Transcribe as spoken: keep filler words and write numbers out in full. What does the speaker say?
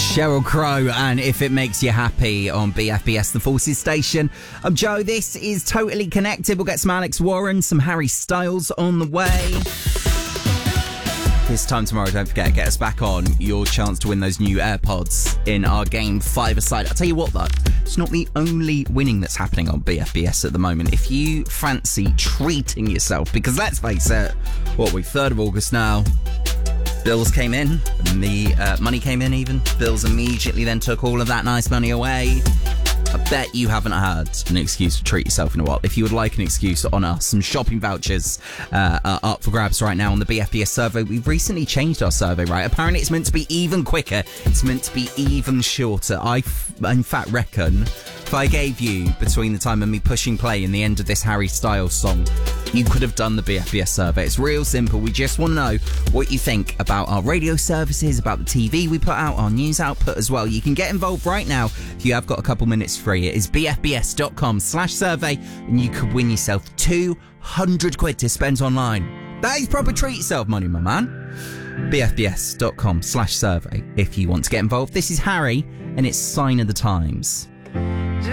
Sheryl Crow and If It Makes You Happy on B F B S, the Forces station. I'm Joe. This is Totally Connected. We'll get some Alex Warren, some Harry Styles on the way. This time tomorrow, don't forget, get us back on. Your chance to win those new AirPods in our game five-a-side. I'll tell you what, though, it's not the only winning that's happening on B F B S at the moment. If you fancy treating yourself, because let's face it, what, we third of August now, bills came in, and the uh, money came in even. Bills immediately then took all of that nice money away. I bet you haven't had an excuse to treat yourself in a while. If you would like an excuse on us, some shopping vouchers uh, are up for grabs right now on the B F B S survey. We've recently changed our survey, right? Apparently it's meant to be even quicker. It's meant to be even shorter. I, f- in fact, reckon if I gave you, between the time of me pushing play and the end of this Harry Styles song, you could have done the B F B S survey. It's real simple. We just want to know what you think about our radio services, about the T V we put out, our news output as well. You can get involved right now if you have got a couple minutes free. It is bfbs.com slash survey and you could win yourself two hundred quid to spend online. That is proper treat yourself money, my man. bfbs.com slash survey if you want to get involved. This is Harry and it's Sign of the Times.